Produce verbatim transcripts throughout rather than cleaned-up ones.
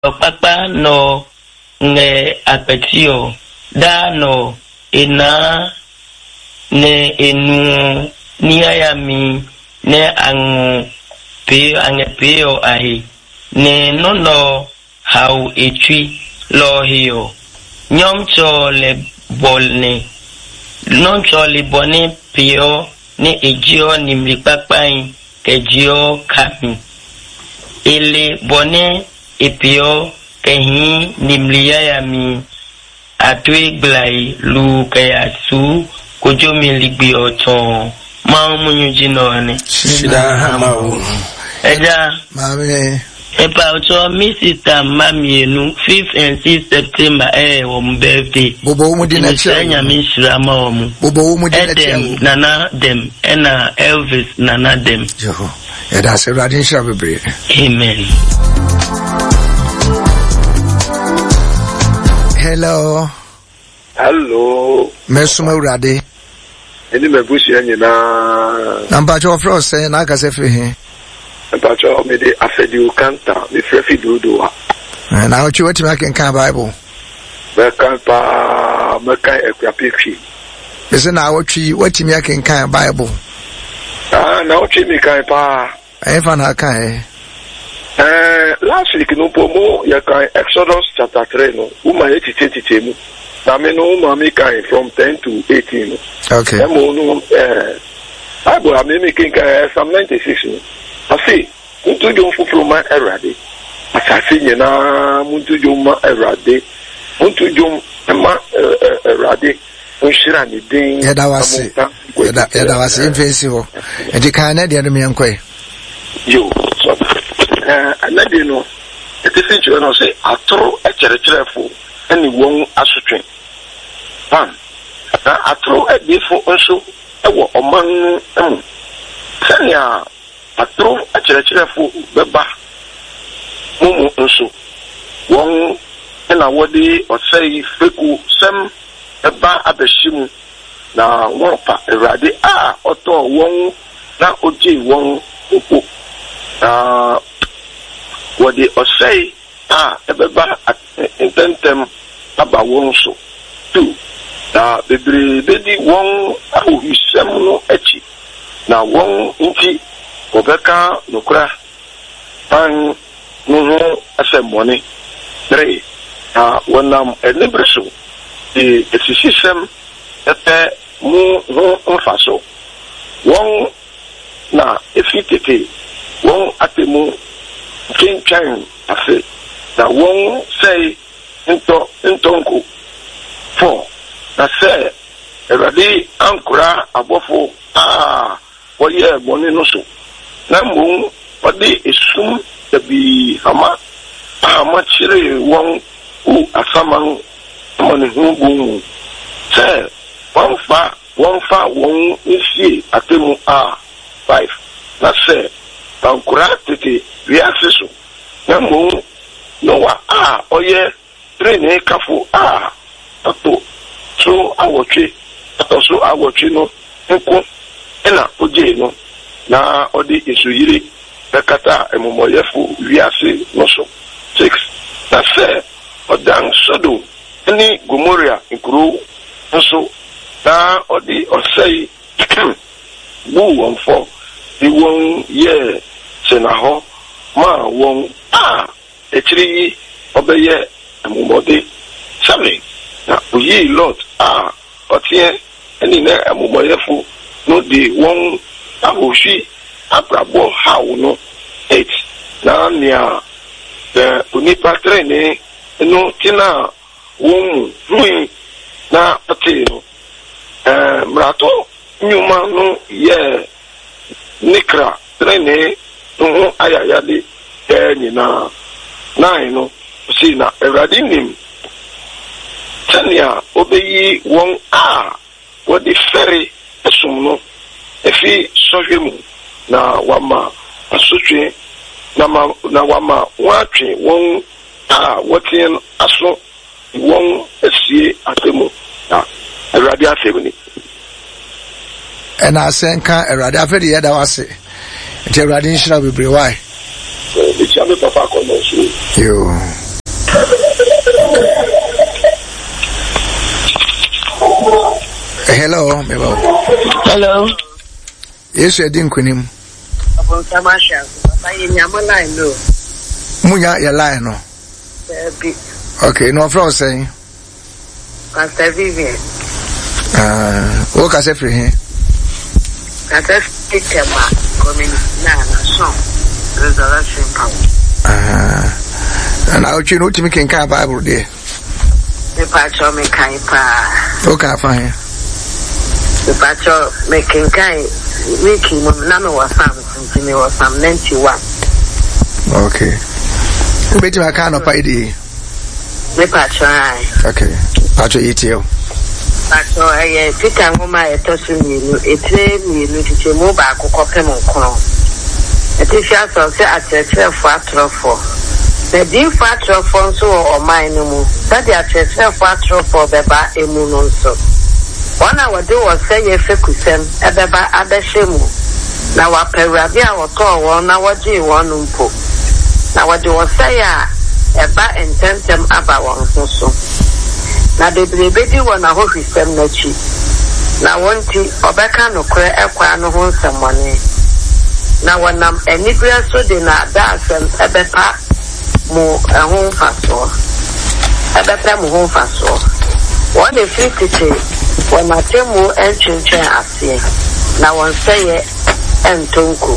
papa no ne apetio da no ina ne enu ni ayami ne an pe an peo ai ne no no how etwi lo hio nyom cho le bolne non cho le bone peo ne ejio ni mlipapan kejio kami ele bone epio kehi nimliya yami atwe glai lu kayasu kojo miligbi oton ma munyu jino ane shida hamawo eja mame epa oto mi sister mami enu fifth and sixth September eh wo birthday bobo mu di na chia nya mi shira ma wo mu bobo mu di na chia nana dem ena Elvis nana dem yo ya da se radin sha bebre amen. Hello. Hello. Mesuma urade. Eni mebushi enyi na. Namba cho fro se na ka se fi he. Namba cho me de afedi ukanta, me frefi dodo a. Na o chi wati ma ken kan Bible. Me kan pa me kan ekwa pekwi. Ese na o chi wati mi ken kan Bible. Ah, na o chi mi kan pa. E fa na kan e. Uh, last week no pomo ya kan Exodus chapter three no uma eighty eighty mu na me no uma me kan from ten to eighteen. Okay. Emo no eh Bible am me kin kan Psalm ninety-six no asi unto jo fufuro ma erade asase nyina muntu jo ma erade unto jo ma erade unshira ni din ya da wase ya da ya da wase infensi ho e di kan na de no me enkoy yo so eh anade no etifi jo no say atoro echerecherefo ani won asotwe pan na atoro edifo nso ewo oman emu sania atoro echerecherefo beba mumu nso won na wodi osei feku sem eba abeshimu na won pa erade a oto won na oji won opo ah wodi osei a ebeba intentem aba won so tu na bebre bedi won ahu isem no echi na won nti obeka nokura pan no asemone three na wonam elibreso the system ete mu ho mfaso won na efitete won atemu kinchan afi na won say into intonko four na say eradi ankura abofo ah woye boni no so na mbon odi esum tabi ama ama chire won u asaman amane hungu say won fa won fa won isi atemu a five na say ankura tete reaction na mbon no wa ah oye train kafu ah ato so awotwe ato so awotwe no nko ena oje no na odi esuyire bekata emumoyefu wiase no so six na se odan sodo ni Gomorrah nkuru nso na odi osei bu won fo di won ye senaho ma won ah etiri obeye emumode seven na uyi lot ah otie eni na emumoyefu no di won abushi abrabo hawo no eight na nia the unipa trene no tina won ruin na atino eh mrato nyuma no ye nikra trene no ayayade eh ni na nine no si na eradinim tania obeyi won a wodi fere esum no efi sohwemu na wama asotwe na ma na wama watwe won a wotien aso won esie atemu na eradi afebuni ena asenka eradi afedi yeda wase je eradi nshira bebre why e chabe papa ko no so yo Hello, Mebo. Hello. Yes, you didn't queen him. Upon Samasha, I in Yamala, no. Munya, your lion, no. Okay, no frost saying. Pastor Vivian. Uh, what can I say for him? I just pick him up, coming now, song, resurrection power. Uh, and I'll you know to make a Bible there. The patch of me kind pa. Okay, fine. The patch of making kind, making none of us something, me was some ninety-one. Okay. Wait till I can't pay the. The patch, okay. Patch of it, you. Patch of a Peter Woman, a tossing you, a train you, to a mobile copy on crown. A teacher say at a twelve fat for. The deep fat for so or mine no more. That the at a twelve fat for Beba Emun so. One hour do was say a fekusen, a Beba Adeshemu. Now a perabia or call one hour G one umpo. Now what do was say a ba intentem about one so. Now the baby one a whole system nachi. Now one tea or bacano cray a quano home some money. Now when I'm any grass so they not dance and a better more a home fast or a better home fast or what if you say when I tell more and change I see now one say it and tonko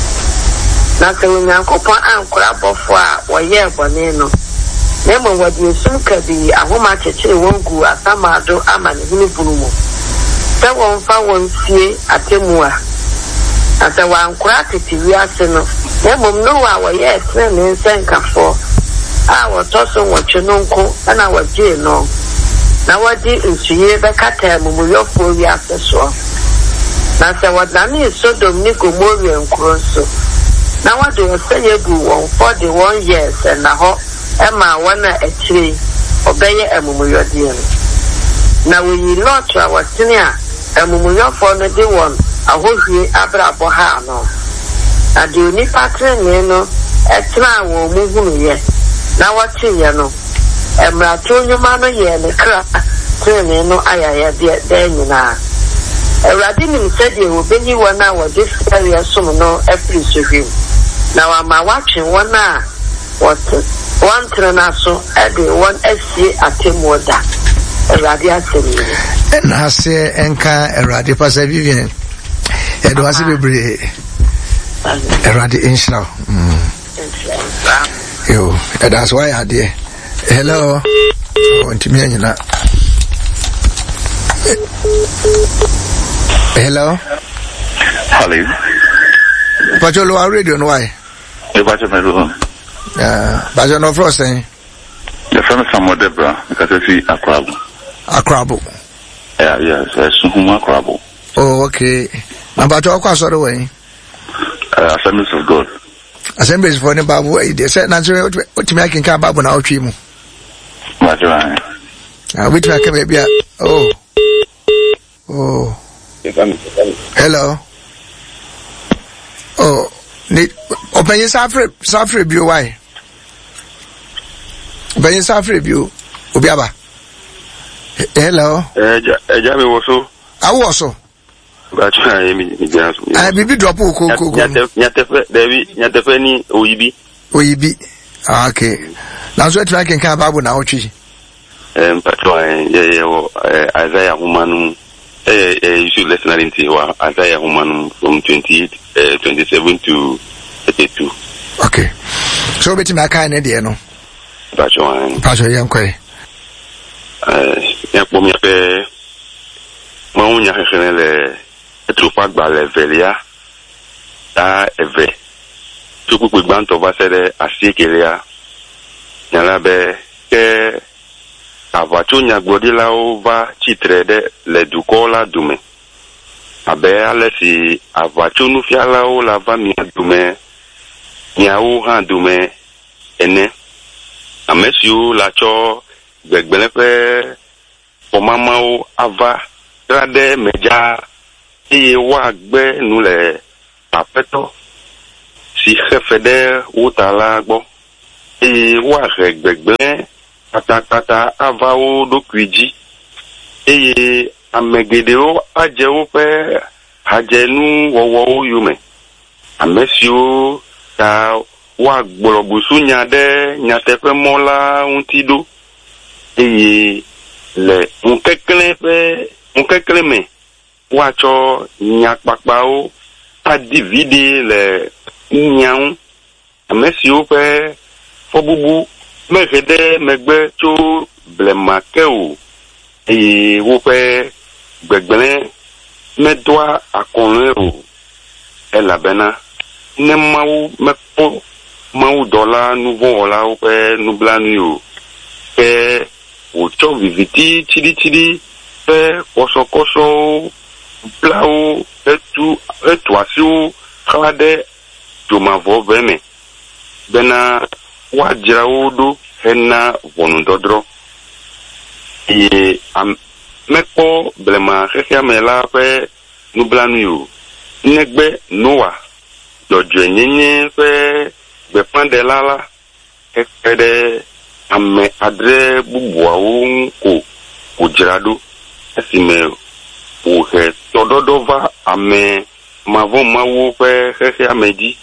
now so when Uncle Pon and crab of what year bonino never what you soon could be a woman to chill won't go as some do a man who brumo that one found one see at Timua. As a one quantity, we are saying, never know our yes, and in Sanka for our tossing what you know, and our dear no. Now, what did you see the catam with your full reactor? Now, so what Nani is so Dominico Mori and Crosso. Now, what do you say you do one forty one years and a hot Emma one a tree, obey a mummy dear. Now, we not to our senior, a mummy for the day one. I hope you abra bohano. I do ni patron, you know, a try will move ye. Now what you know? A marathon mano ye and a crap, turn you know, I am dear, then you know. A radin said you will be you one hour this area, so no, every him. Now I'm watching one hour. What one tranasso, every one S C at him water. A radiant, and I say, Enka, a radiant Vivian. It was a very erratic inshallah. You, that's why I did. Hello. Oh, to me, you know. Hello. Hello. But you're low radio, why? The battle, my room. Yeah, but you're not frosting. The friend of some Debra, because I see a crab. A crab. Yeah, yes, a Suma crab. Oh, okay. About your cross all the way. Uh, Assemblies of God. Assemblies for the Babu. They said, naturally, what you making come back on our team. That's right. Uh, which I can maybe. Oh. Oh. Hello. Oh. Need open your safari safari view. Why? Open your safari view. Obiaba. Hello. Eh, Jami Woso. I was so. But I mean, I be drop coco. David, Yatefeni, Oibi. Oibi. Okay. Now, so I can come back with our tree. Um, Patrol, yeah, Isaiah Humanum. Eh, you should listen into Isaiah Humanum from twenty-eight, twenty-seven to thirty-two. Okay. So, bet my kind idea, no? Patrol, Patrol, young quay. Uh, Yapomi, Maunia Henele. Trupak Balevelia, ta eve. Tuku Banto Vasere, Asikelia, Yalabe, ke Avachunya Godila over Chitrede, le Ducola Dume. Abe Alessi, Avachunu Fiala o lava mia Dume, Niau Han Dume, Ene. Amesiu Lacho, Begbelepe, Pomamao Ava, Trade Meja. Iye wa gbe nu le apeto si xefede utala gbo iye wa regbegble patakata avao dokuiji iye amegedeo ajewo pe hajenu wowo yume amesio ta wa gborobusu nya de nya tepe mola untido eye le unkekle pe unkekle me wa cho nya papao a divide le nyaun amesio pe fobubu megede megbe cho blemakeo eye wo pe gbegbele medoa akonle o elabena ne mawu mepo mawu dola nouveau ola o pe nublanu o pe o cho viviti chidi chidi pe koso koso plao etu etu asiu khade to mavo veme bena wajira odo hena vonundodro e am mepo blema khia mela pe nublanu yo negbe noa dojo nyenye pe be pande lala ekede ame adre bubua o ko ujrado esime o he tododova ame mavo mawo pe khia meji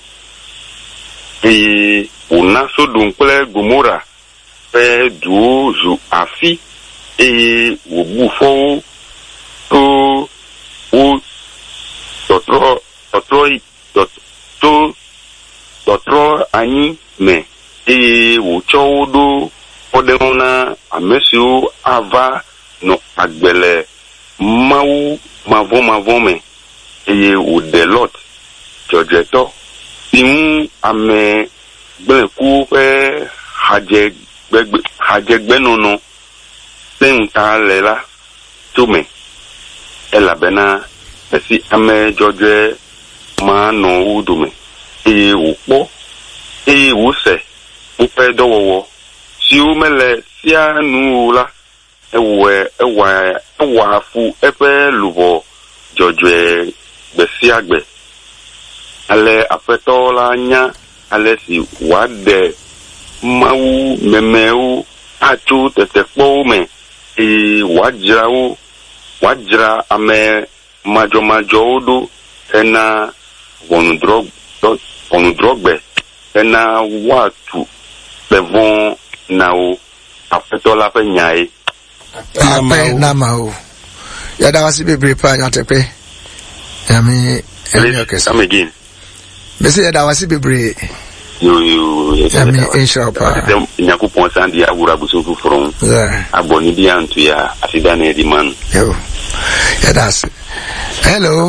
e una so dunkle gomora pe du zu afi e wo bufo to o totro totro to totro ani me e wo chodo odena amesio ava no agbele mawu mavo mavo me e wo de lot jojeto imu ame gbeku pe haje gbegbe haje gbenono senta lela tume elabena esi ame joje ma no udume e upo e use upe dowo si o mele si anu la ewe ewa ewa fu epe lubo joje besi agbe ale afeto la nya ale si wade mawu memeu atu tetepo me e wajrao wajra ame majo majo odo ena vonudrog vonudrogbe ena watu levon nao afeto la pe nyae ape na mao ya da wasi bebre pa nya tepe yami Elizabeth, come again. Mese ya da wasi bebre yo yo yami inshallah nyaku ponsa ndi awura buso from aboni bi antu ya asidane di man yo ya das hello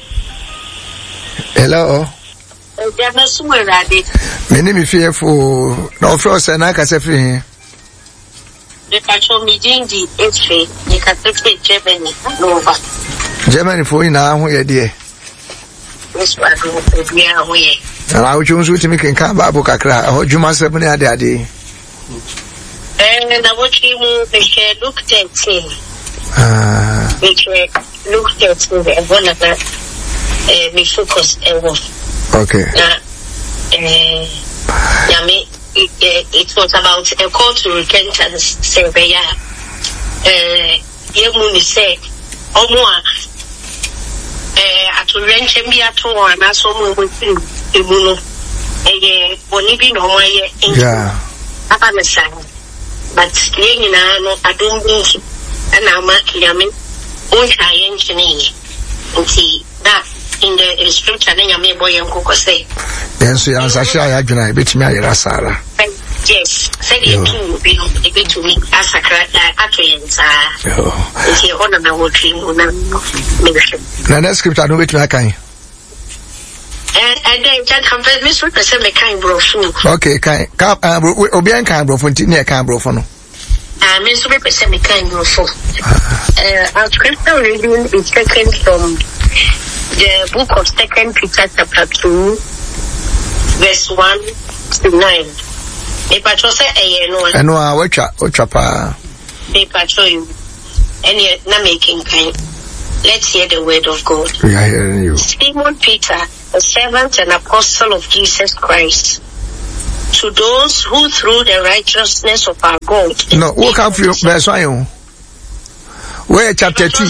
hello Ejana sumerade meni mi fearful no frost na ka se fi the patrol meeting di efe ni ka tepe Germany nova Germany for ina ho ye de Yes, I do. We are here. And I would choose to make a camp babu kakra or Juma seven ade ade. And I watch him the look thirteen. Ah, Which look thirteen the one of that uh me focus ever. okay. Uh Yami it, it was about a call to repentance survey. Uh Yemuni said Omo eh aturenche bi ato na so mo wetin emuno eh boni bi no mo ye Yeah. aba me san but ye nyina no adom bi na ma yami o hwa ye nchine nti that in the scripture na yami boy nkoko say Yes, so answer sha ya dwena betimi ayera sara. yes say you too be no be to me asakra atoyenza Yo. nti ona na wo trim na me Na na script anu betimi akan. And and then that happens. Miss Ripper said me kind brofo. Okay, kan ka obi an kan brofo nti ne kan brofo no. Ah, Miss Ripper said me kind brofo. Uh, our scripture reading is taken from the book of Second Peter chapter two, verse one to nine. Me patro say eh no. Eno a watcha watcha pa. Me patro you. Any na making kind. Let's hear the word of God. We are hearing you. Simon Peter, a servant and apostle of Jesus Christ, to those who through the righteousness of our God. No, what come from verse one? Where chapter two?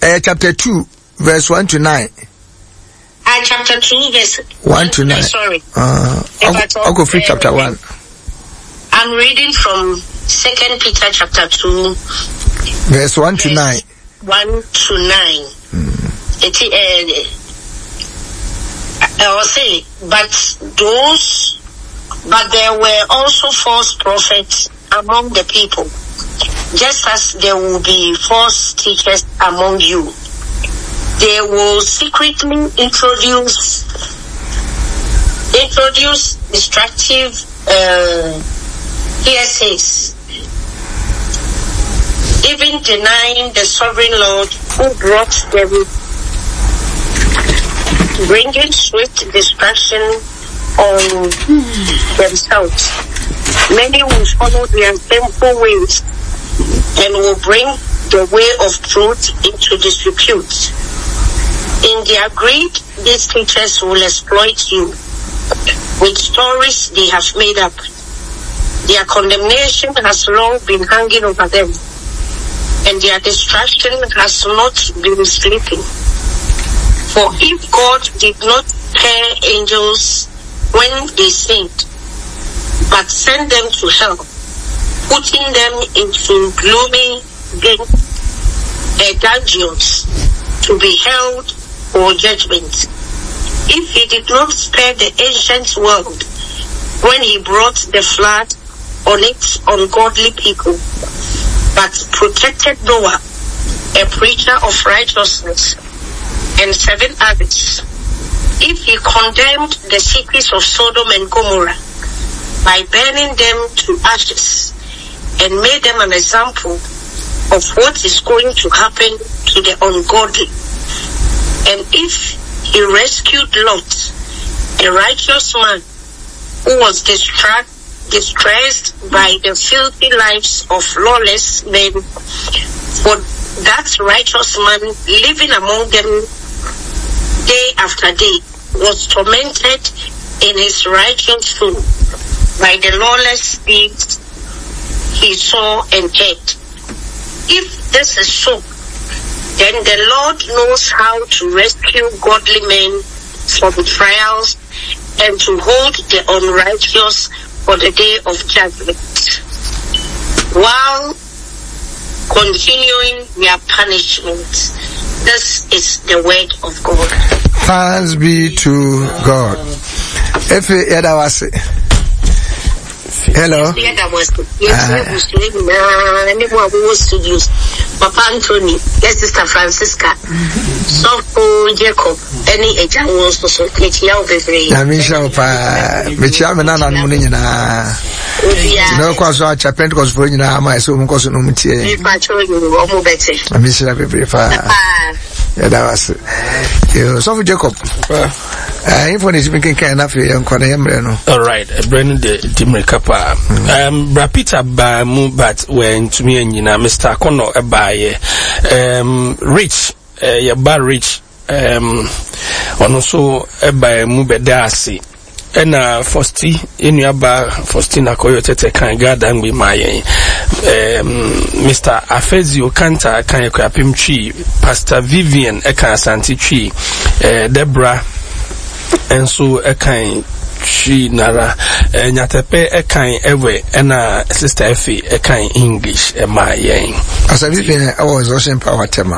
uh, chapter two, verse one to nine. Uh, chapter two, verse one to nine. Sorry. Uh, I'll, I'll go through uh, chapter one. I'm reading from Second Peter chapter two, verse one to nine. One to nine. Mm. It, uh, I was saying, but those, but there were also false prophets among the people, just as there will be false teachers among you. They will secretly introduce introduce destructive uh, hearsays, even denying the sovereign Lord who brought them, bringing swift destruction on themselves. Many will follow their sinful ways and will bring the way of truth into disrepute. In their greed, these teachers will exploit you with stories they have made up. Their condemnation has long been hanging over them, and their destruction has not been sleeping. For if God did not spare angels when they sinned, but sent them to hell, putting them into gloomy dungeons to be held for judgment, if he did not spare the ancient world when he brought the flood on its ungodly people, but protected Noah, a preacher of righteousness, and seven others, if he condemned the cities of Sodom and Gomorrah by burning them to ashes and made them an example of what is going to happen to the ungodly, and if he rescued Lot, a righteous man who was distraught, distressed by the filthy lives of lawless men, for that righteous man living among them day after day was tormented in his righteous soul by the lawless deeds he saw and heard. If this is so, then the Lord knows how to rescue godly men from trials and to hold the unrighteous for the day of judgment, while continuing their punishment. This is the word of God. Thanks be to God. If you was hello. Papa Anthony, yes, Sister Francisca, so Jacob, any agent was so pretty out of the Namisha, which I'm an anomaly. No, cause our chapent was for you now, my son was an umity. I miss you every far. Yeah, that was it. So, Jacob, if one is making kind of a young Korean. All right, Brennan the Dimmer Kappa. Um, Rapita by Moon, but when to me and you know, Mister Kono by um, Rich, uh, yeah, bar Rich, um, and also by Mubedasi. And uh, Fosti, in your bar, Fostina Koyote can garden with my um, Mister Afezio Kanta, can you crap him tree, Pastor Vivian, Eka Santi tree, uh, Deborah, and so a kind. She nara nyatepe e kan ewe na Sister Effie e kan English e ma yen as I been I was also power tema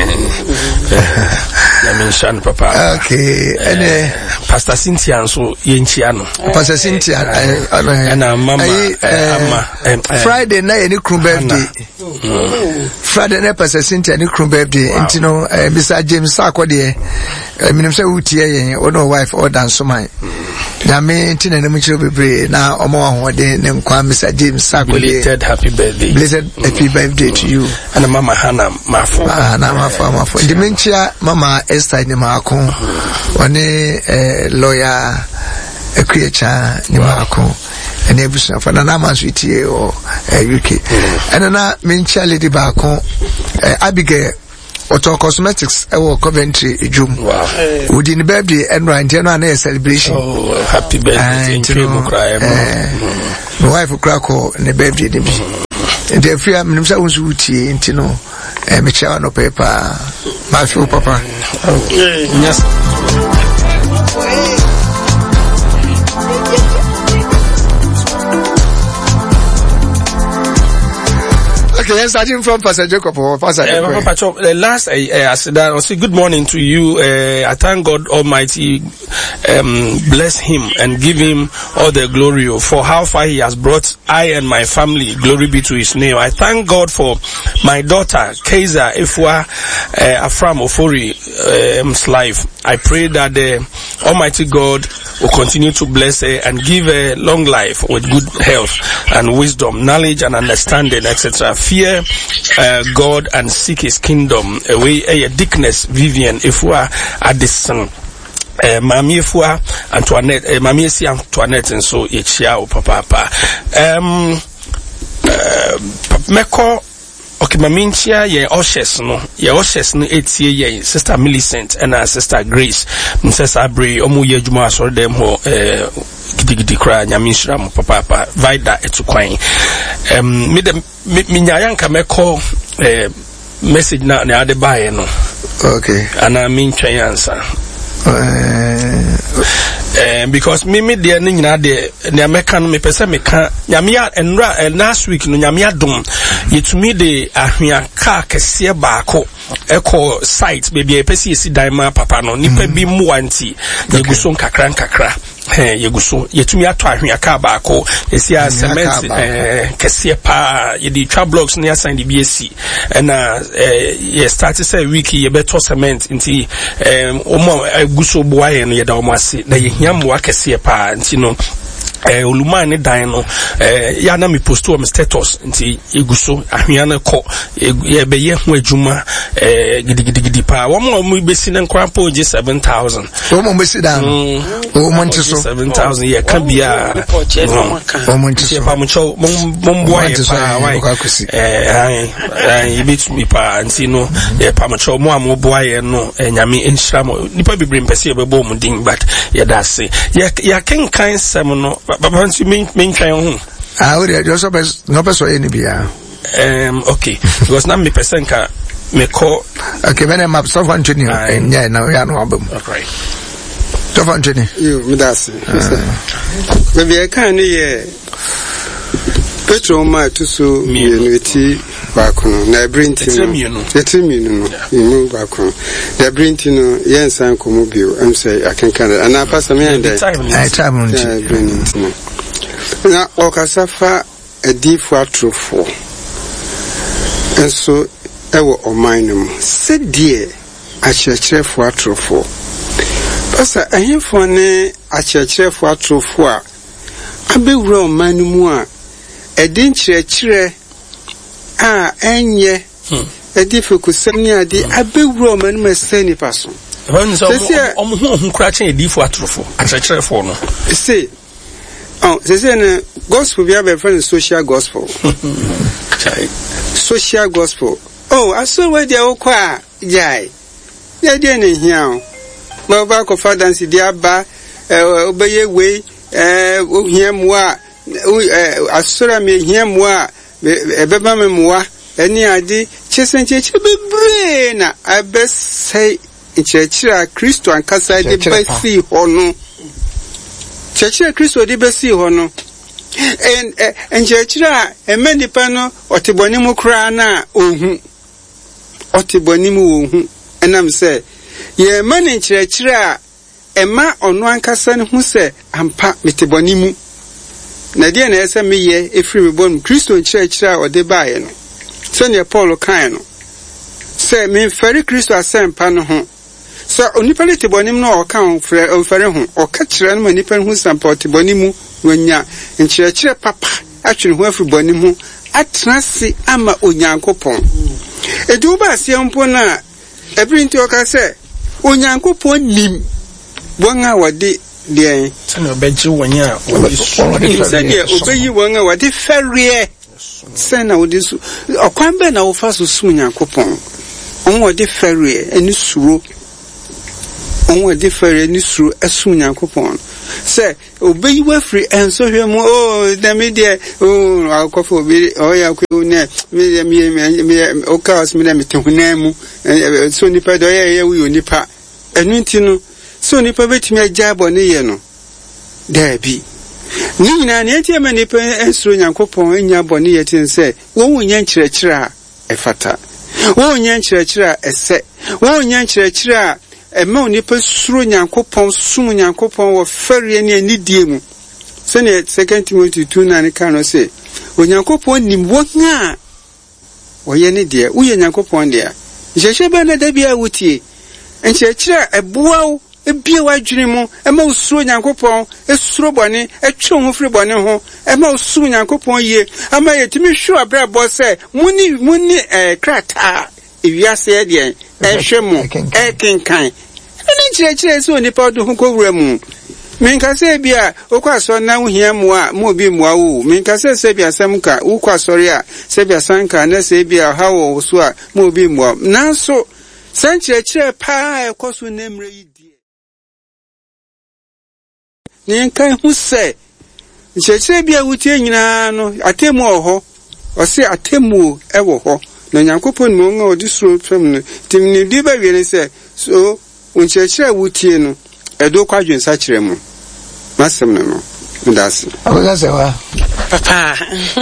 let me shan papa okay and Pastor Cynthia so yenchia no Pastor Cynthia and mama Friday na any crew birthday Friday na Pastor Cynthia any crew birthday and you know Mister James Sakwode I mean say utie yen or no wife or dance so my na me tina na muchiro bebre na omo ahode ne nkwa Mister James Sakwode belated happy birthday blessed happy birthday to you and Mama Hannah Mafo ah na Mafo Mafo dementia Mama Esther ni maako one eh lawyer ekwecha ni maako ene ebusu fa na na manso itie o U K ene na mencha lady baako Abigail Auto Cosmetics ewo Coventry ejum wow odi ni birthday and right na na celebration oh happy birthday to you cry my wife crack ne birthday dem and if you am nimsa unsu utie ntino eh me chawa no paper ma fi papa yes Okay, starting from Pastor Jacob or Pastor uh, Papa, uh, last I uh, said I say good morning to you. Uh, I thank God Almighty, um, bless him and give him all the glory for how far he has brought I and my family. Glory be to his name. I thank God for my daughter Kaiser Ifwa uh, Afram Ofori's um, life. I pray that the Almighty God will continue to bless her and give her long life with good health and wisdom, knowledge and understanding, et cetera. Fear uh, God and seek his kingdom. Away a Dickness Vivian Ifwa Addison. Uh, Mami Ifwa Antoinette, uh, Mami Esi Antoinette, and so it's ya papa papa. Um, uh, Meko. Okay, maminchia ye oshes no ye oshes no etie ye sister Millicent and our sister Grace Mrs. Abre omu ye juma asore dem ho eh gidigidi kra nyamishra mo papa papa vida etukwan em me dem me nyayanka meko eh message na na ade bae no okay ana minchwan answer Uh, because me me de ni nyina de ne America no me pese me ka nyamia enra last week no nyamia dom yetumi de ahwea ka kese baako eko site baby e pese yesi dan ma papa no nipa bi mu anti yeguso nkakra nkakra eh yeguso yetumi ato ahwea ka baako esi a cement eh kese pa ye di twa blocks ne assign di B S C na eh ye start say week ye beto cement nti eh omo eguso boaye no ye da omo ase na ye hiamwa kese pa nti no eh oluma ne dan no eh ya na me post o status nti eguso ahwea na ko ye be ye ho adwuma eh gidigidigidi pa wo mo mo besi na nkrampo oje seven thousand wo mo besi dan wo mo nti so seven thousand ye kan bia wo mo nti so pa mo cho mo mbo ye pa wai eh ai ai bit mi pa nti no ye pa mo cho mo ambo ye no nyame enhira mo nipa bibre mpese ye bebo mo din but ye da se ye ya ken kan sem no Papa, you mean mean try on? Ah, we are also no person any bia. Um, okay. Because now me person ka me call. Okay, when I'm up, so one twenty. Yeah, now we are no album. Okay. So one twenty. You, me that's it. Maybe I can't hear. Petro ma to so unity back on. Na bring to you. Let me know. You move back on. They bring to you. Yes, I'm come bio. I'm say I can can. And I pass me and I time on bring it now. Na okasafa a deep for true. And so I will on mine them. Said dear, I shall chef for true. Pastor, I hear for ne I shall chef for true. I be real man more. Edin chire ah enye edi fokusem ni ade abewuro man masani paso when so om hu hu kra chen edi fo atrofo achechire fo no say oh they say na gospel we have a friend social gospel social gospel oh aso we dey okwa jai dey dey na hia o ba ko fa dance dey aba obeye we eh ohia moa asura me hiamwa ebeba me moa eni ade chesencheche bebre na abesai nchechira Kristo ankasa de besi hono chechira Kristo de besi hono en nchechira emenipa no otiboni mu kra na ohu otiboni mu ohu enam se ye mani nchechira ema ono ankasa ne hu se ampa metiboni mu na dia na ese meye efiri me bonu Kristo nchirechira ode baaye no se ne Paul kan no se me fari Kristo asempa no ho se onipa ne tebonim no okan fere onfere ho oka kire no manipa hu sampa tebonimu wanya nchirechira papa atwene ho afiri bonim ho atrase ama onyankopon edu ba se mpo na ebrinti oka se onyankopon nim wanga wade de tano beji wanya sanye obeyi wanga wade ferrie sena odisu okwambe na ofa so sunya kopon on wade ferrie eni suro on different ni suru esum Nyankopɔn say obey we free and so hwe mu oh the media oh akofo obi oh ya kwu ne me me me o chaos me me tehuna mu so nipa do ye ye wi nipa enu nti no so nipa betimi agya bone ye no da bi ni nyina ne enti ma nipa ensuro Nyankopɔn enya bone ye tin say wo wunya nkyerɛkyerɛ a efata wo wunya nkyerɛkyerɛ a ese wo wunya nkyerɛkyerɛ a ema nipa suro Nyankopɔn sum Nyankopɔn wo fere ne anidie mu se ne second Timothy two nine kan no say Onyankopɔn nim wonya wo ye ne de wo ye Nyankopɔn de a nhyehyɛ ba na da bia wutie nkyerɛkyerɛ eboawo ebie wadwene mu ema usuro Nyankopɔn esuro bɔne etwe ho firi bɔne ho ema usuro Nyankopɔn ye ama yetimi hwe abrabɔ sɛ muni muni eh krata ewiase de ehwe mu ekenkan ene nkyerɛkyerɛ sɛ onipa do ho kowura mu minka sɛ bia okwaso na wohia mu a mo bi mu awu minka sɛ sɛ bia samka ukwaso a sɛ bia sanka na sɛ bia hawo so a mo bi mu nanso sankyerɛkyerɛ pa ekoso nemre yi ni kan hu se nkyerɛkyerɛ bia wutie nyina no atemu oho ɔse atemu ɛwɔ hɔ na Nyankopɔn no nga odi suro fam no timni di ba wiele se so nkyerɛkyerɛ wutie no ɛdo kwadwen sa kyerɛ mu masem no no ndase abaga se wa papa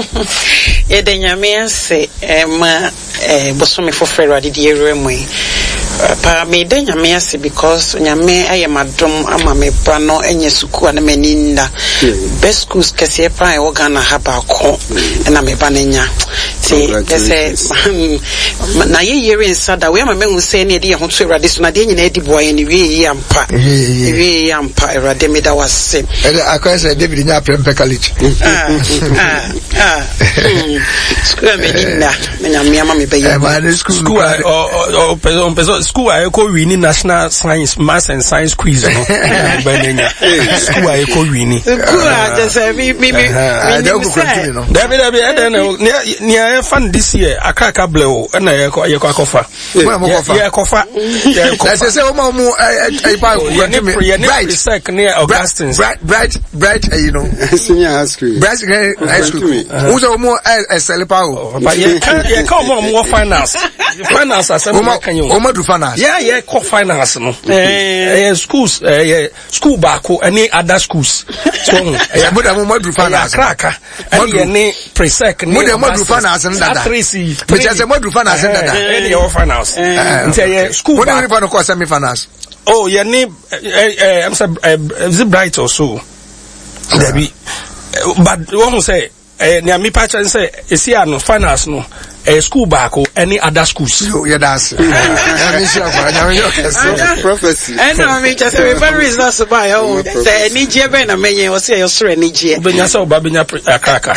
e de nyame ase e ma e bosome foforo ade de ere mu pa me de nyame ase because nyame aye madom ama me bra no enye suku ana maninda best schools kese pa e Ghana ha ba ko na me ba nanya ti kese na ye yere insada we ama me hu se ne de ye ho to erade so na de nyina edi boy ne we ye ampa we ye ampa erade me da wase e akwese David nya prempe college ah ah ah school me ninda me nyame ama me be ye school o o o school I call winning national science maths and science quiz no school I call winning school just me me me David David I don't know near fun this year akaka blow na ye ye kofa ye kofa let's say o mo e pa right sec near Augustine bright bright bright you know senior high school bright high school who so mo e sell pa o but ye ye come more finance finance asem kan you o ma do finance yeah yeah co finance no eh schools eh school back any other schools so eh mo da mo ma do finance kraka any presec mo da mo do finance ndada three C me just mo do finance ndada any your finance eh school what do you want to call semi finance oh yeah ni eh I'm say is it bright or so there be but one say eh na me pa chan say esi ano finance no eh school back or any other schools yo yeah that's I mean sure for you prophecy and I mean just a very reason so buy oh say any je be na menye o say your sure any je obenya say oba benya kraka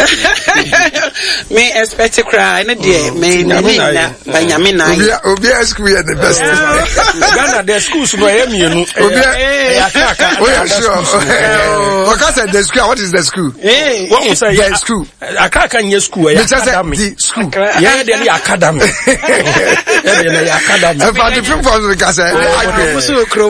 me expect cry na dey me na na nyame na obi obi school ya the best Ghana the schools no e mienu obi ya kraka oh yeah sure what say the school what is the school eh what we say yeah school akaka nye school ya academy the school yeah the academy yeah the academy and for the people because agree musu krom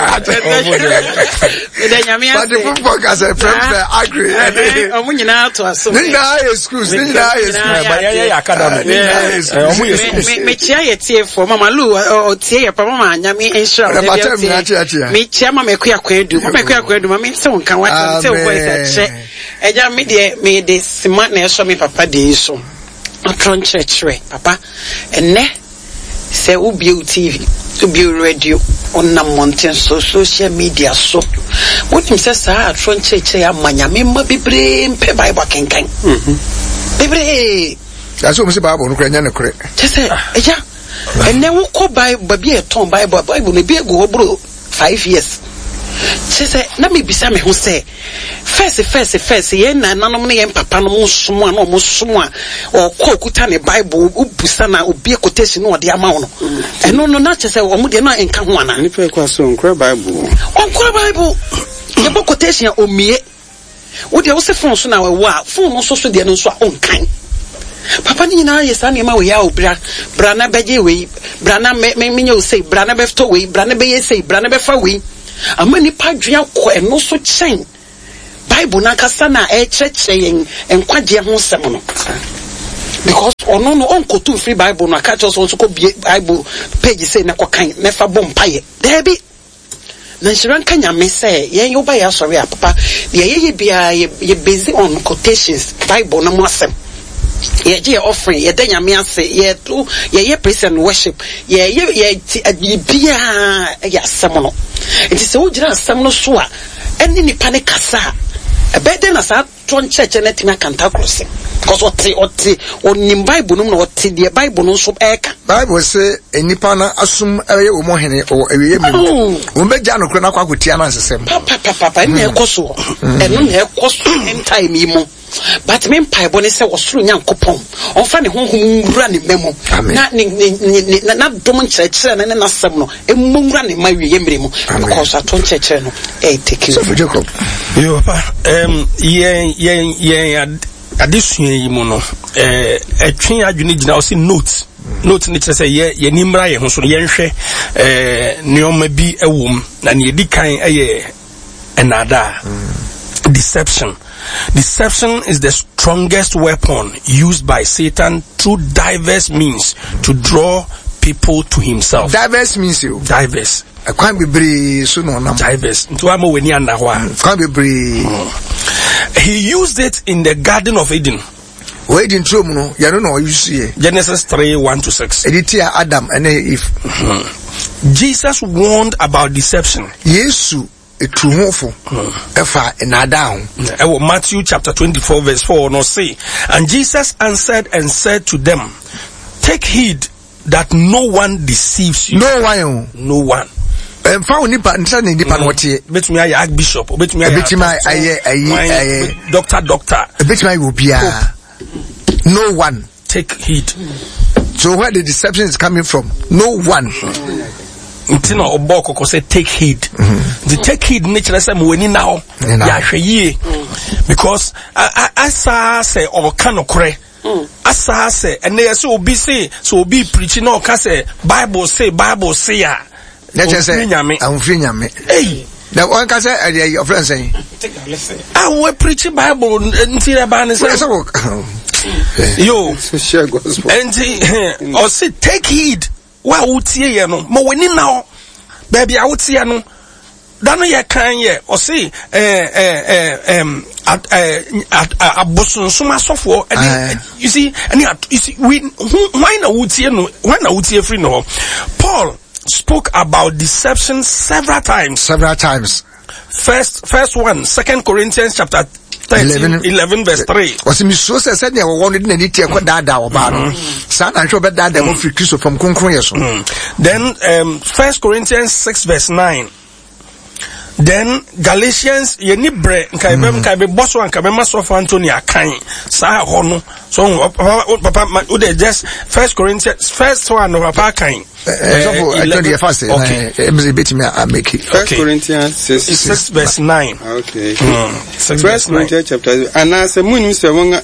the nyame but the people because agree omo nyina to aso ninda schools ninda schools but yeah academy omo ye me me chia ye tie for mama lu o tie ye pa mama nyame insure me chia mama ekua kwadu mama ekua kwadu mama se wonka wa se wo voice che eja me de me de sima na eso me papa de so atron church papa enne se ubi T V ubi radio on na mountain so social media so what him say sa atron church ya manyame ma bibre mpe bible kenkan mhm bibre that's what me say bible no kranya na kure tese eja enne wo ko bible bi e ton bible bible no bi ego obro five years tese na me bisa me ho say first first first ye na nanom ne ye papa no mo somo na mo somo a o ko kuta ne bible ubusa na obi quotation no de ama wo no eno no na tese o mo de na enka ho ana ni pe kwa so nkra bible on nkra bible ye bo quotation o mie wo de wo se fon so na wo a fon no so so de no so on kan papa ni na ye sa ne ma we ya obra bra na beje we brana me me me say brana befto we brana be say brana befa we ama nipa dua ko eno so chen Bible na kasa na e cheche yen enkwaje ho sem no because ono no onko to free Bible no catch us also ko Bible page say na ko kan me fa bom paye there be na shiran kanya me say yen yo ba ya sorry papa ye ye bia ye busy on quotations Bible na mo asem ye je offering ye danya me ase ye to ye ye praise and worship ye ye ye bia ya asem no it is o jira asem no so a eni nipa ne kasa a better na sa ton church na tima kanta crossing because what what on Bible no what the Bible no so eka Bible say enipa na asum eye wo mo hene o ewiye mi wo be ja no kro na kwa kotia na sesem papa papa papa na ekoso eno na ekoso time yi mo but me pai bone se wosoro nyankopon onfa ne honhom wura ne memo na ne na dom nkyerɛkyerɛ na ne nasɛm no emmowura ne ma wie yemre mu because aton kyerɛkyerɛ no eh take you so for Jacob yo papa em yen yen yen adesua yi mu no eh etwen adwene gina o si note note ni kyerɛ sɛ ye ye nimra ye ho so ye nhwɛ eh neoma bi ewom na ne di kan eye enada deception. Deception is the strongest weapon used by Satan through diverse means to draw people to himself. Diverse means you. Diverse. I can't be brave so no number. Diverse. Can't be brave. He used it in the Garden of Eden. Wait in true no, you don't know you see. Genesis three one to six. Editia Adam and Eve. Jesus warned about deception. Yesu etuhofo efa enadaho ewo Matthew chapter twenty-four verse four no say, and Jesus answered and said to them, take heed that no one deceives you. No one. No one. Emfa oni pa nsa ne nipa no tie betumi aye archbishop betumi aye betumi aye aye aye doctor doctor betumi aye obia. No one. Take heed. So where the deception is coming from? No one. Ntino oboko ko say take heed. The take heed nature say mo weni now ya hwe yie because asa say o kan okre asa say ene say obi say so obi preach na o ka say Bible say Bible say ya nature say amfri nyame hey na one ka say your friend say ah we preach Bible ntire ba ne say yo so share gospel enti o say take heed wa wutie ye no mo weni na baby a wutie no da no ye kan ye o say eh eh em abosunsun asofo you see any you see we why na wutie no why na wutie free no Paul spoke about deception several times several times first first one second Corinthians chapter thirteen, eleven verse three. Was me so say said there one didn't need to da da oba no. San and show be da da mo free Christ from konkron yeso. Then um first Corinthians six verse nine. Then Galatians ye ni bre nkai bem kai be boss one kai be maso for Anthony akan sa ho no so papa o dey just first Corinthians first one no papa kan example I told you first okay e bit me I make it first Corinthians six, six verse nine okay six first Corinthians chapter and as munim se won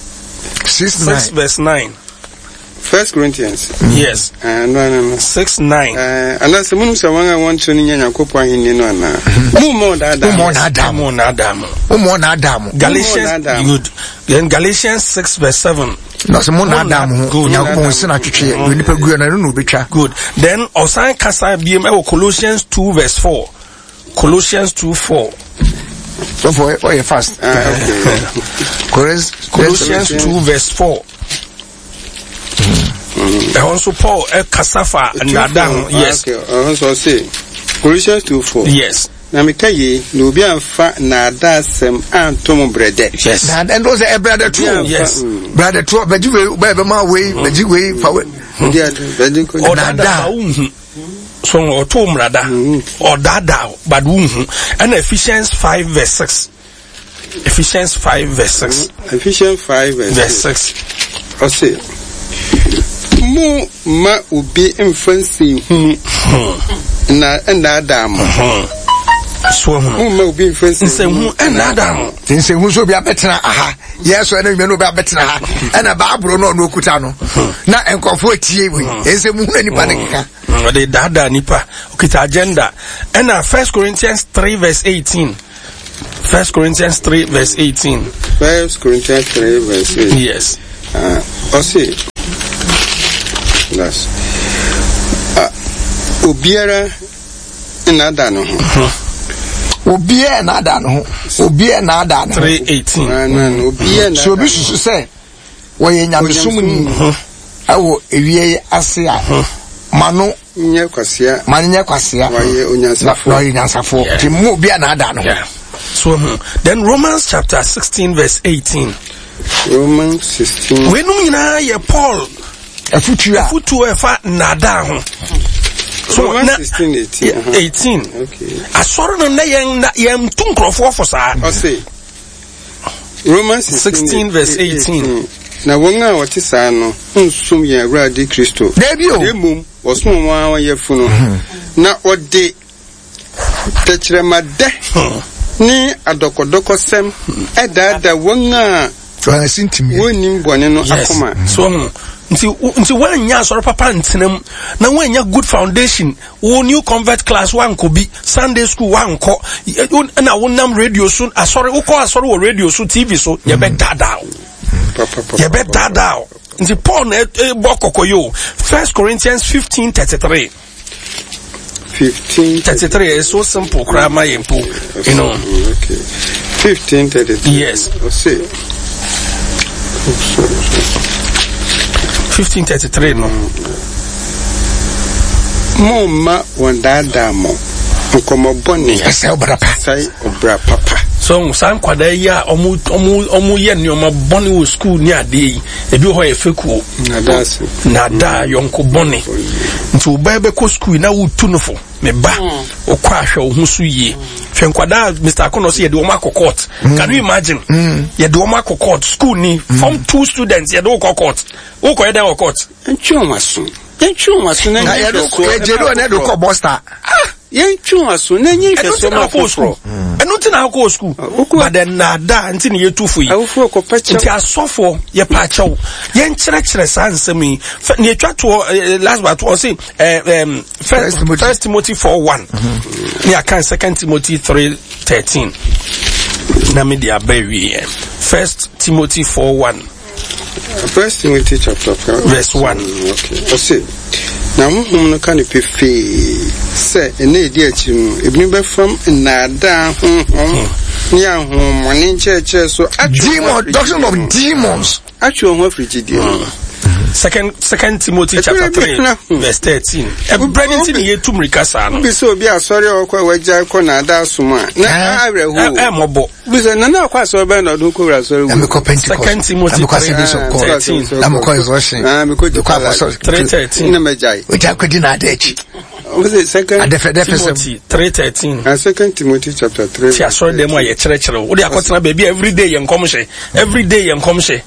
six verse nine First Corinthians. Mm. Yes. Uh, no, no, no. Six nine. Uh, unless the moon is a one I want to know, Yakopo in no na. More Adam. More Adam. More Adam. More Adam. Galatians. Good. Then Galatians six verse seven. No, so more Adam. Good. Yakopo sina chichi. We need to go na no bicha. Good. Then Osan Kasa B M L Colossians two verse four. Colossians two four. So for oh you fast. Ah, okay. Colossians two verse four. Mm. Also Paul El Kasafa and Adam, yes. Okay, also say Colossians two four. Yes. Na mekaye no bi amfa na adasem antom brede. Yes. And and those a brother too. Yes. Brother too, but you will be my way, but you way for or that so or two brother or that but and Ephesians five verse six. Ephesians five verse six. Ephesians five verse six. I say mu ma ubi infancy na and Adam. So mu ma ubi infancy say hu and Adam. Say hu so be a better aha. yes when you know ba betra ha e na ba abro no no kuta no na enkofo tie we ese mu hu nipa ne keka the dada nipa okita agenda and uh, First Corinthians three verse eighteen. First Corinthians three verse eighteen. First Corinthians three verse eighteen. Yes. Uh, Osi. That's. Uh, Ubiera nada no. Ubiera nada no. Ubiera nada no. three eighteen. Na na ubiera. So bi susu say wo ye nyamesum ni. Awo ewie ase a. Mano nye kwasia. Mano nye kwasia. Wa ye onyansafo. Wa ye onyansafo. Ti mu ubiera nada no. So then Romans chapter sixteen verse eighteen. Romans sixteen. We no nyina ye Paul afutu a afutu e fa nada ho. So Romans sixteen eighteen. Uh-huh. eighteen. Okay. Asoro no na yen yen tu nkrofo fo sa. O say Romans sixteen verse eighteen. Na wonga wati sa no nsum ye awrade Kristo. Debi o. Emum osum wa ye funu. Na ode techremade ni adokodoko sem edada wonga twa sintimi wonim bone no akoma so nti nti wanya asoro papa ntenam na wanya good foundation wo new convert class one ko bi Sunday school one ko na wonam radio so asoro wo ko asoro wo radio so T V so ye be dada ye be dada nti Paul na bokoko yo First Corinthians fifteen thirty-three. fifteen thirty-three is so simple grammar impo you know. Okay. fifteen thirty-three. Yes. Let's see. fifteen thirty-three no. Mama wandada mo. Nkomo boni. Sai obra papa. Sai obra papa. So san kwada ya omu omu omu ye ni oma boni wo school ni ade ebi ho e feku na dasu na da yonko boni nti oba ko school na wo tu no fo me ba okwa ahwe wo husu yie hwe nkwada Mister Akono se ye de oma court. Can you imagine ye de oma court school ni from two students ye de court wo ko ye de court ntwe maso ntwe maso na ye do ko ejero na do ko bosta ah ye ntwe maso na nyi hwe so ma school enu ti na ko school but then na da nti ne yetufu yi awufu ko pacha nti asofo ye pa chaw ye nkyere kyere sansem yi ne etwa to last but was say um first Timothy, first Timothy four one ne aka second Timothy three thirteen na me dia ba wi First Timothy four one. First Timothy chapter four verse one. Okay. I say na muhum no kan pefe say ene di achi no ebni be from na da hum ni ahum money church so demon doctrine of demons actually ho frigidi Second Second Timothy chapter three verse thirteen. Everything in yetum rikasa no. Bi so bi asori okwa waja ko na da suma. Na awre hu. E mobo. Bi so na na kwa so be na do ko asori hu. Second Timothy thirteen. Na mo ko exhaustion. Ah me ko di kwa three thirteen. Na majai. We ja ko di na dachi. Was it second Timothy three thirteen? And second Timothy chapter three. See, I saw them why you chere chere. What they are cutting baby every day you come she. Every day you come she.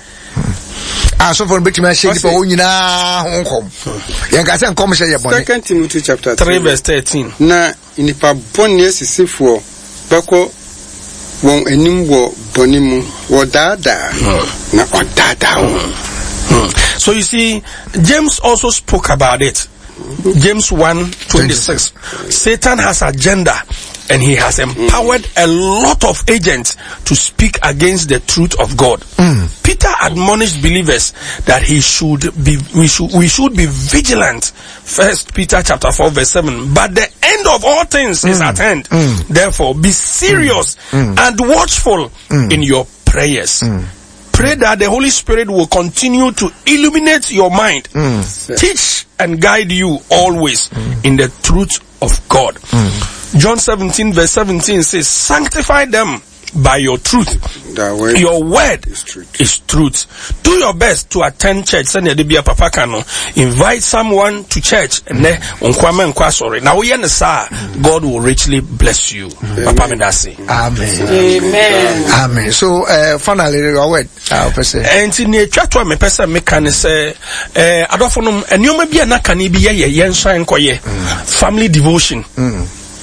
Ah, so for bit me shade for nyina honkom. Yen ka say come she ye bone. Second Timothy chapter three verse thirteen. Na inipa bone asisifo bako won enim wo bone mu wo dada na odada. So you see, James also spoke about it. James one twenty-six. Satan has agenda and he has empowered a lot of agents to speak against the truth of God. Mm. Peter admonished believers that he should be we should we should be vigilant. First Peter chapter four verse seven. But the end of all things mm. is at hand. Mm. Therefore be serious mm. and watchful mm. in your prayers. Mm. Pray that the Holy Spirit will continue to illuminate your mind, mm. teach and guide you always mm. in the truth of God. Mm. John seventeen verse seventeen says, sanctify them by your truth. Word your word is truth. is truth. Do your best to attend church. Send your debia papa kano. Invite someone to church and then unkwame nkwa sorry. Now we understand God will richly bless you. Papa medasi. Amen. Amen. Amen. So uh, finally your word. Uh, and in the church me person me can say uh adofonum enyo ma bia na kan bi ye ye nsan koye family devotion. Mm.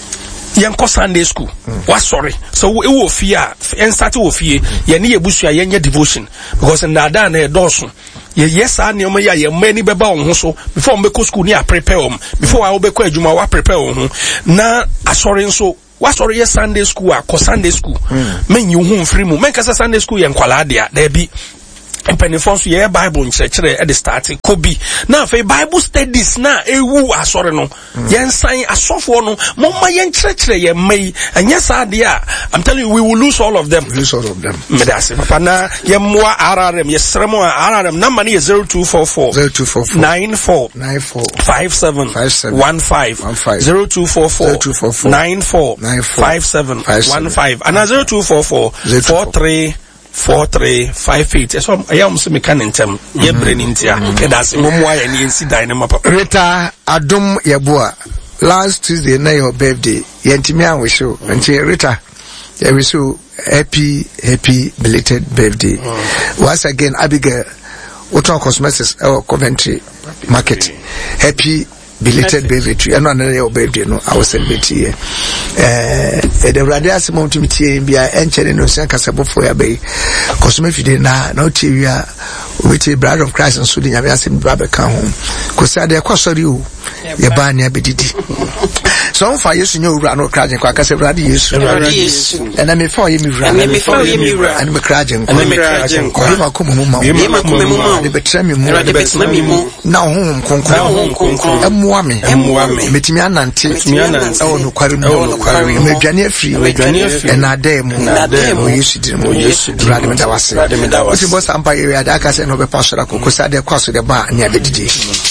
Yanko Sunday school. What sorry? So we will fear and start to fear. Yeni Yebusia Yenya devotion because in Nadan a Dawson. Yes, I know me. Ya many beba on so before me go school near prepare um before I obey Juma wa prepare um na sorry so. What sorry yes Sunday school or Sunday school? Men you home free mu. Men kasa Sunday school yan kwaladia there be. Penifons ye Bible in church at the starting could be now for Bible studies na ewu asore no yen sign asofo no mama yen church ye may and yes idea I'm telling you we will lose all of them lose all of them medase papa na ye moa rrm ye sremo rrm number is zero two four four zero two four four nine four nine four five seven five seven one five zero two four four nine four five seven one five and zero two four four four three four three five eight. So I am some mechanic term. Ye brain in tia. That's Mumwa and Yancy Dynamo. Rita Adum Yabua. Last Tuesday night your birthday. Yentimia we show. And she Rita. Yeah, we show happy, happy belated birthday. Mm. Once again, Abigail, Oton Cosmetics, our Coventry Market. Happy belated birthday. And another your birthday, no, I was celebrating here. Eh, the radius amount to me, be a entering no San Casabo for your bay. Cosmetic na, no tia, with a brother of Christ and Sudin, I asked him to grab a car home. Because I had cost you, your ban near Bedidi. So far, you know, run or crashing, quackers of radius, and I may follow you, run, and before you run, and me crashing, and me crashing, or him a kumuma, the betrayal, now home, conquer, and Mwami, and Mwami, Metimian and Timian, oh, no, Quarry, Medjania free, and Adem, Adem, we used to do, we used to do, Radimidawasi, Radimidawasi, was Empire, Dakas and Over Pastor, because I had a cost of the bar near the D J.